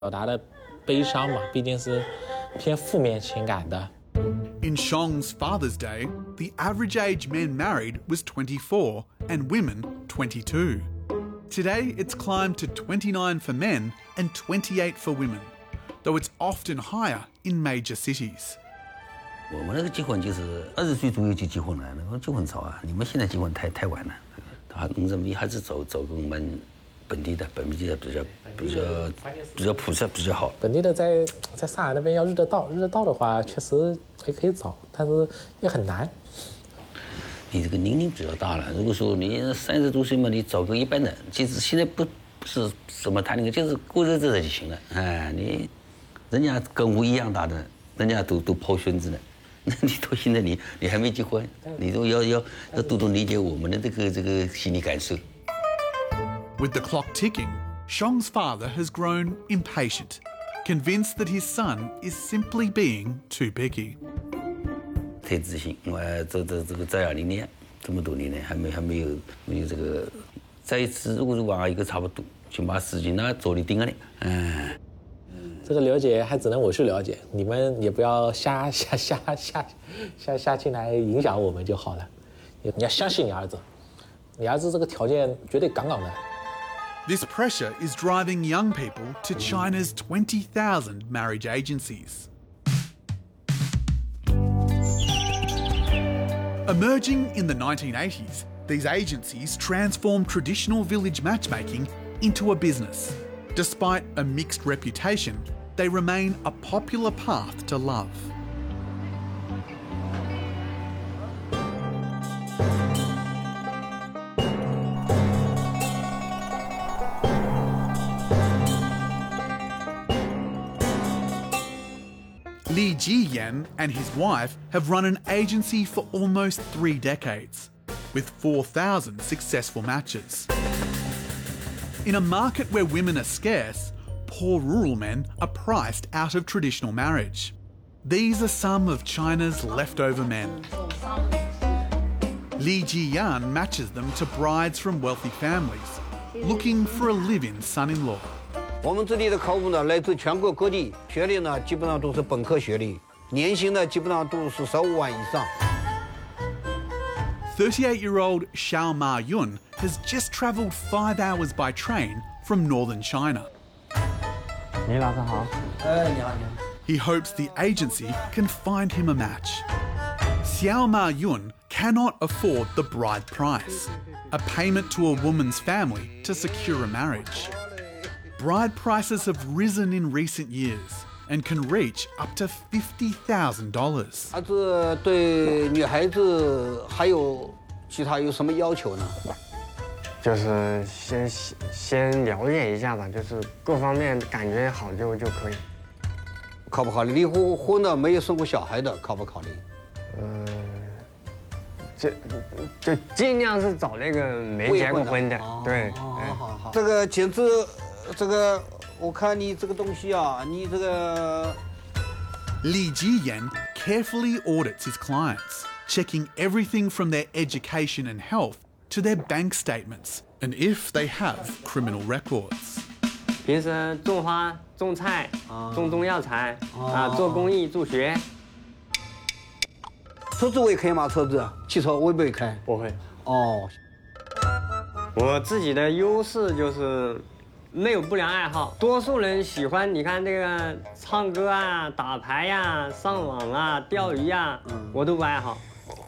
表达的悲伤嘛，毕竟是偏负面情感的。 In Xiong's Father's Day, the average age men married was 24 and women 22. Today, it's climbed to 29 for men and 28 for women, though it's often higher in major cities. 我们那个结婚就是20岁左右就结婚了，那个结婚早啊。你们现在结婚太晚了，还是走我们本地的比较普及比较好。 本地的在上海那边要日得到的话，确实也可以找，但是也很难。 你这个年龄比较大了，如果说你30多岁嘛，你找个一般的，其实现在不是什么谈那个，就是过日子的就行了。哎，人家跟我一样大的，人家都抱孙子了。那你到现在你还没结婚，你都要多理解我们的这个心理感受。 With the clock ticking, Xiong's father has grown impatient, convinced that his son is simply being too picky. 太自信，我这个在20年这么多年了，还没有这个再一次，如果是往一个差不多，就把事情呢做得定了的， 这个了解还只能我去了解，你们也不要瞎进来影响我们就好了。你要相信你儿子，你儿子这个条件绝对杠杠的。 This pressure is driving young people to China's 20,000 marriage agencies. Emerging in the 1980s, these agencies transformed traditional village matchmaking into a business. Despite a mixed reputation, they remain a popular path to love. Li Jiyan and his wife have run an agency for almost 3 decades, with 4,000 successful matches. In a market where women are scarce, poor rural men are priced out of traditional marriage. These are some of China's leftover men. Li Jiyan matches them to brides from wealthy families, looking for a live-in son-in-law. 我们这里的客户呢，来自全国各地，学历呢基本上都是本科学历，年薪呢基本上都是15万以上。 38-year-old Xiao Ma Yun has just travelled 5 hours by train from northern China. 你老师好。 你好。 He hopes the agency can find him a match. Xiao Ma Yun cannot afford the bride price, a payment to a woman's family to secure a marriage. Bride prices have risen in recent years and can reach up to $50,000. 儿子对女孩子还有其他有什么要求呢？ 就是先了解一下吧，就是各方面感觉好就可以。 考不考虑离婚的没有生过小孩的考不考虑？ 就尽量是找那个没结过婚的。对。 好。这个简直，这个我看你这个东西啊，你这个。 Li Jiyan carefully audits his clients, checking everything from their education and health to their bank statements and if they have criminal records. 平时种花、种菜、种中药材做公益、助学。 车子会开吗？车子、汽车会不会开？ 不会。 哦。 我自己的优势就是没有不良爱好。多数人喜欢你看这个唱歌啊、打牌呀、上网啊、钓鱼啊，我都不爱好。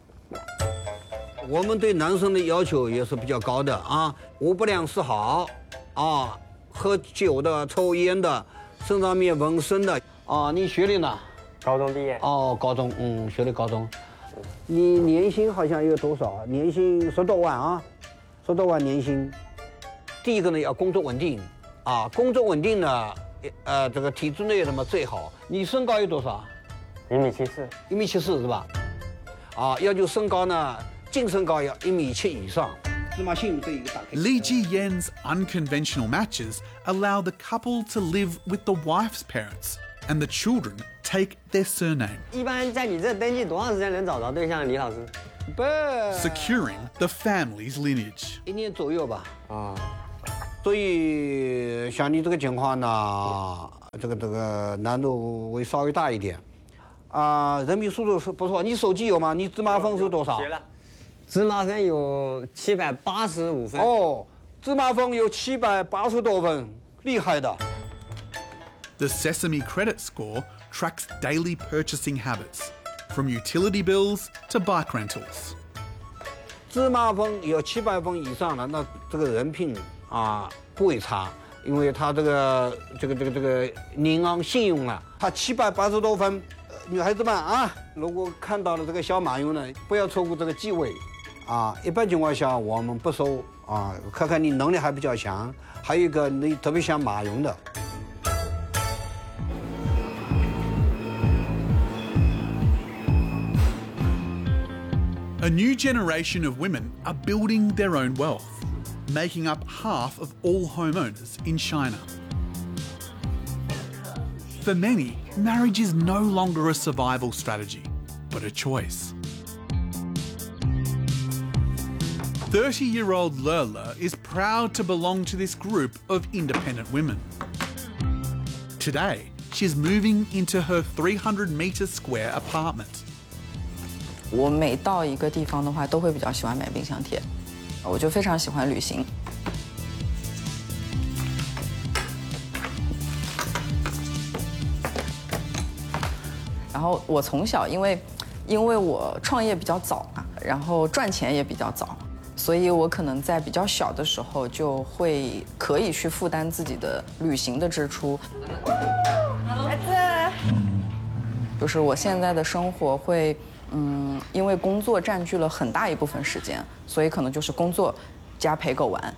我们对男生的要求也是比较高的啊，无不良嗜好啊，喝酒的、抽烟的、身上面纹身的啊。你学历呢？ 高中毕业。 哦，高中，学历高中。你年薪好像有多少？年薪10多万啊，10多万年薪。第一个呢要工作稳定啊，工作稳定呢，这个体制内的嘛最好。你身高有多少？1.74米。1.74米是吧？啊，要求身高呢，净身高要1.7米以上。芝麻信这一个打开。 Li Jiyan's unconventional matches allow the couple to live with the wife's parents, and the children take their surname. 一般在你这登记多长时间能找着对象？李老师 ？Securing the family's lineage. 1年左右吧。所以像你这个情况呢， 这个难度会稍微大一点。人民速度是不错，你手机有吗？你芝麻分是多少？ 学了，芝麻分有785分。 哦，芝麻分有780多分，厉害的。 The Sesame Credit Score tracks daily purchasing habits, from utility bills to bike rentals. 芝麻分有700分以上的，那这个人品不会差，因为他这个银行信用他780多分。女孩子们如果看到了这个小马云呢，不要错过这个机会一般情况下我们不收看看你能力还比较强，还有一个你特别像马云的。 A new generation of women are building their own wealth, making up half of all homeowners in China. For many, marriage is no longer a survival strategy, but a choice. 30-year-old Lele is proud to belong to this group of independent women. Today, she's moving into her 300-metre square apartment. 我每到一个地方的话，都会比较喜欢买冰箱贴，我就非常喜欢旅行。然后我从小因为我创业比较早嘛，然后赚钱也比较早，所以我可能在比较小的时候就可以去负担自己的旅行的支出。孩子，就是我现在的生活会，因为工作占据了很大一部分时间，所以可能就是工作加陪狗玩。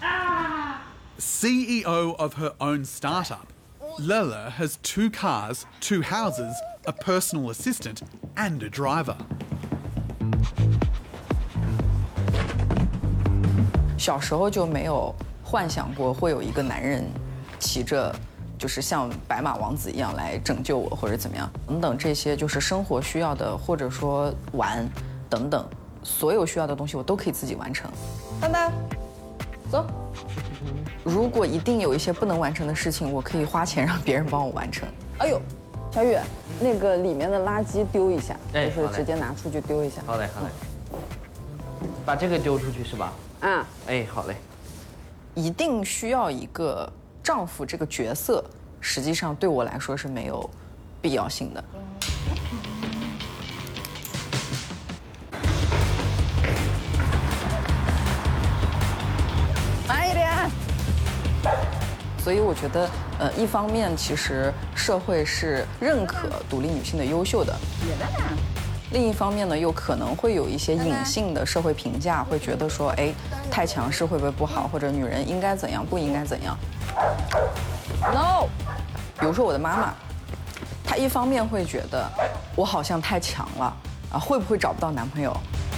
CEO of her own startup, Lele has 2 cars, 2 houses, a personal assistant, and a driver. 小时候就没有幻想过会有一个男人骑着，就是像白马王子一样来拯救我，或者怎么样等等，这些就是生活需要的，或者说玩等等，所有需要的东西我都可以自己完成。丹丹，走。如果一定有一些不能完成的事情，我可以花钱让别人帮我完成。哎呦，小雨，那个里面的垃圾丢一下，就是直接拿出去丢一下。 好嘞，好嘞。把这个丢出去是吧？哎，好嘞。 一定需要一个丈夫这个角色，实际上对我来说是没有必要性的。慢一点。所以我觉得，一方面其实社会是认可独立女性的优秀的，另一方面呢，又可能会有一些隐性的社会评价，会觉得说，哎，太强势会不会不好，或者女人应该怎样，不应该怎样。No， 比如说我的妈妈，她一方面会觉得我好像太强了会不会找不到男朋友？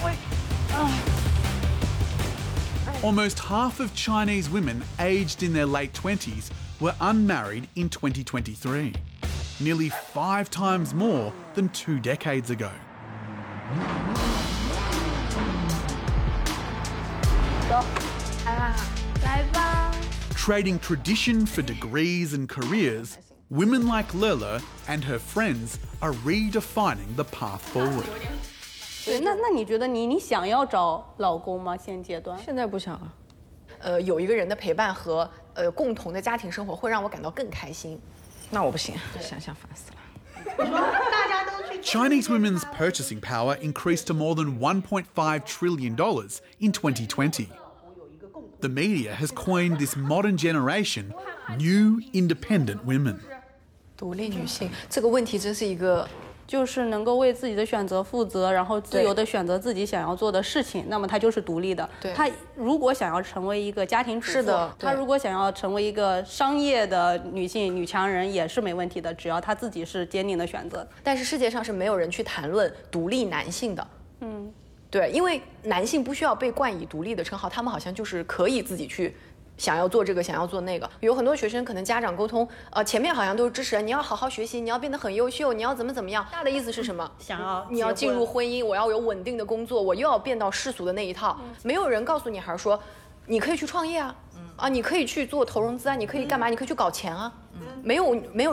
Almost half of Chinese women aged in their late 20s were unmarried in 2023, nearly 5 times more than 2 decades ago. Trading tradition for degrees and careers, women like Lele and her friends are redefining the path forward. 对，那你觉得你想要找老公吗？现阶段？ 现在不想了。 有一个人的陪伴和共同的家庭生活，会让我感到更开心。 那我不行，想想烦死了。 Chinese women's purchasing power increased to more than $1.5 trillion in 2020. The media has coined this modern generation new independent women. 独立女性这个问题真是一个。 就是能够为自己的选择负责，然后自由地选择自己想要做的事情，那么她就是独立的。她如果想要成为一个家庭主妇，她如果想要成为一个商业的女性女强人也是没问题的，只要她自己是坚定的选择。 但是世界上是没有人去谈论独立男性的。对，因为男性不需要被冠以独立的称号，他们好像就是可以自己去。 想要做这个，想要做那个，有很多学生可能家长沟通，前面好像都是支持你要好好学习，你要变得很优秀，你要怎么样。大的意思是什么？你要进入婚姻，我要有稳定的工作，我又要变到世俗的那一套。没有人告诉女孩说，你可以去创业啊，你可以去做投融资啊，你可以干嘛？你可以去搞钱啊，没有